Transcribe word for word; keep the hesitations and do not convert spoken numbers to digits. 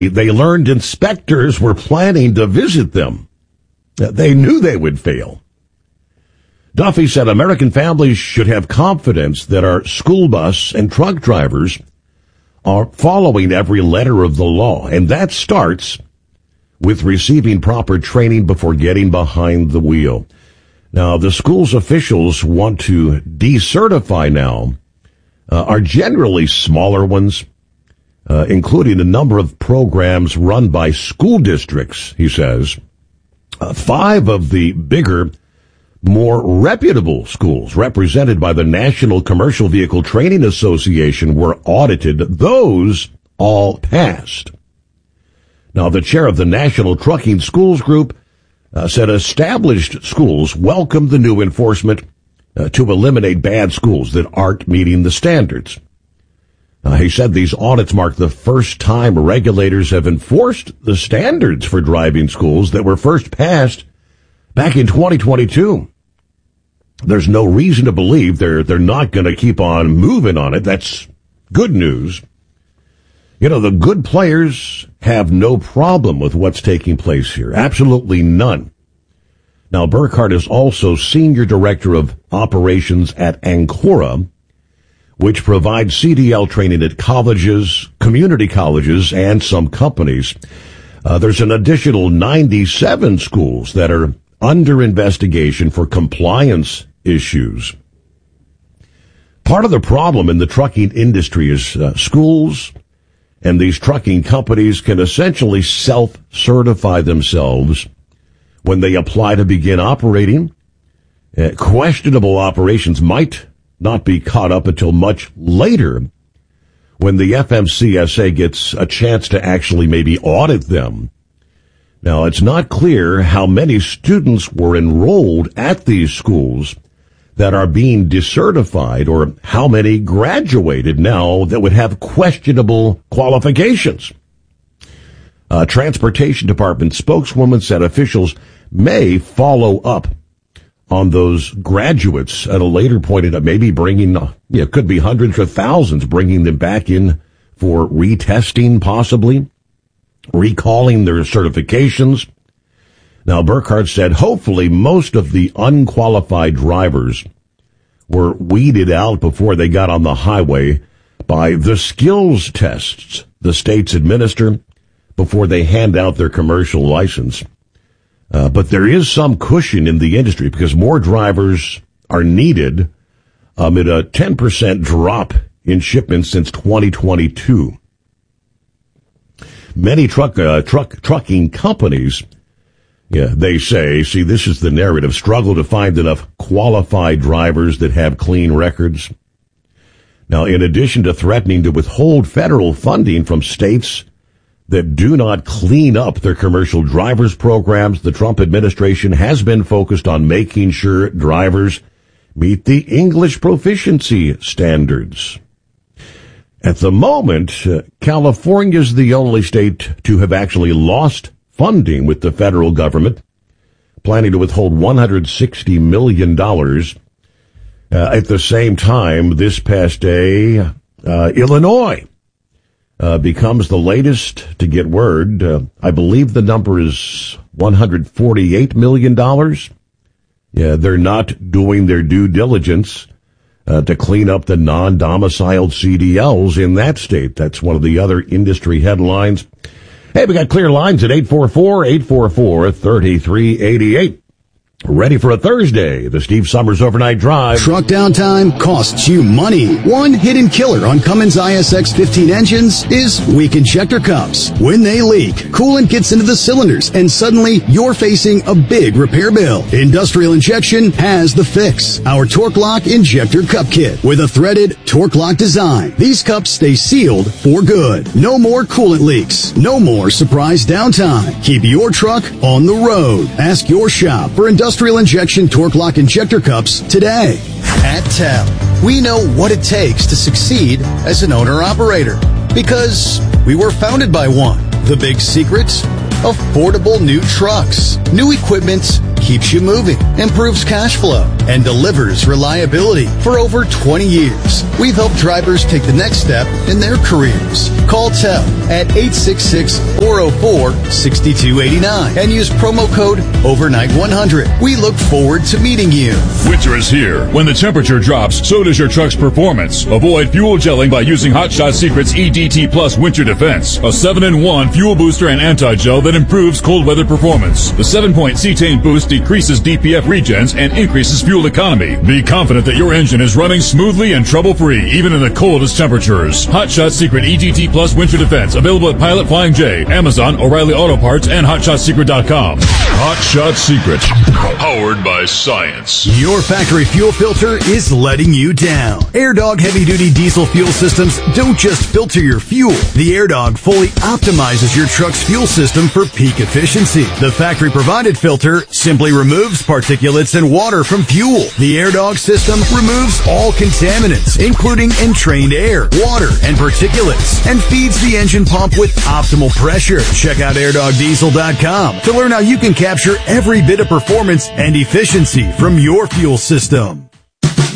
They learned inspectors were planning to visit them. They knew they would fail. Duffy said American families should have confidence that our school bus and truck drivers are following every letter of the law, and that starts with receiving proper training before getting behind the wheel. Now, the school's officials want to decertify now uh, are generally smaller ones, uh, including a number of programs run by school districts, he says. Uh, five of the bigger, more reputable schools represented by the National Commercial Vehicle Training Association were audited. Those all passed. Now, the chair of the National Trucking Schools Group uh, said established schools welcome the new enforcement uh, to eliminate bad schools that aren't meeting the standards. Uh, he said these audits mark the first time regulators have enforced the standards for driving schools that were first passed back in twenty twenty-two. There's no reason to believe they're they're not going to keep on moving on it. That's good news. You know, the good players have no problem with what's taking place here. Absolutely none. Now, Burkhardt is also senior director of operations at Ancora, which provides C D L training at colleges, community colleges, and some companies. Uh, there's an additional ninety-seven schools that are under investigation for compliance issues. Part of the problem in the trucking industry is uh, schools and these trucking companies can essentially self-certify themselves when they apply to begin operating. Uh, questionable operations might not be caught up until much later when the F M C S A gets a chance to actually maybe audit them. Now, it's not clear how many students were enrolled at these schools that are being decertified or how many graduated now that would have questionable qualifications. A Transportation Department spokeswoman said officials may follow up on those graduates at a later point, and maybe bringing, uh, yeah, it could be hundreds or thousands, bringing them back in for retesting, possibly recalling their certifications. Now, Burkhardt said hopefully most of the unqualified drivers were weeded out before they got on the highway by the skills tests the states administer before they hand out their commercial license. Uh, but there is some cushion in the industry because more drivers are needed amid a ten percent drop in shipments since twenty twenty-two. Many truck, uh, truck, trucking companies, yeah, they say, see, this is the narrative, struggle to find enough qualified drivers that have clean records. Now, in addition to threatening to withhold federal funding from states that do not clean up their commercial drivers programs, the Trump administration has been focused on making sure drivers meet the English proficiency standards. At the moment, uh, California is the only state to have actually lost funding with the federal government, planning to withhold one hundred sixty million dollars. Uh, at the same time, this past day, uh, Illinois uh, becomes the latest to get word. Uh, I believe the number is one hundred forty-eight million dollars. Yeah, they're not doing their due diligence Uh, to clean up the non-domiciled C D Ls in that state. That's one of the other industry headlines. Hey, we got clear lines at eight four four, eight four four, three three eight eight. Ready for a Thursday, the Steve Summers Overnight Drive. Truck downtime costs you money. One hidden killer on Cummins I S X fifteen engines is weak injector cups. When they leak, coolant gets into the cylinders, and suddenly you're facing a big repair bill. Industrial Injection has the fix. Our Torque Lock Injector Cup Kit with a threaded Torque Lock design. These cups stay sealed for good. No more coolant leaks. No more surprise downtime. Keep your truck on the road. Ask your shop for Industrial Industrial Injection Torque Lock Injector Cups today. At T E L, we know what it takes to succeed as an owner-operator because we were founded by one. The big secret? affordable new trucks. New equipment keeps you moving, improves cash flow, and delivers reliability for over twenty years. We've helped drivers take the next step in their careers. Call Tel at eight six six, four oh four, six two eight nine and use promo code overnight one hundred. We look forward to meeting you. Winter is here. When the temperature drops, so does your truck's performance. Avoid fuel gelling by using Hot Shot Secret's E D T Plus Winter Defense, a seven in one fuel booster and anti-gel that improves cold weather performance. The seven-point cetane boost decreases D P F regens and increases fuel economy. Be confident that your engine is running smoothly and trouble-free, even in the coldest temperatures. Hot Shot Secret E D T Plus Winter Defense, available at Pilot Flying J, Amazon, O'Reilly Auto Parts, and hot shot secret dot com. Hot Shot Secret, powered by science. Your factory fuel filter is letting you down. AirDog heavy-duty diesel fuel systems don't just filter your fuel. The AirDog fully optimizes your truck's fuel system for peak efficiency. The factory-provided filter simply removes particulates and water from fuel. The AirDog system removes all contaminants, including entrained air, water, and particulates, and feeds the engine pump with optimal pressure. Check out air dog diesel dot com to learn how you can capture every bit of performance and efficiency from your fuel system.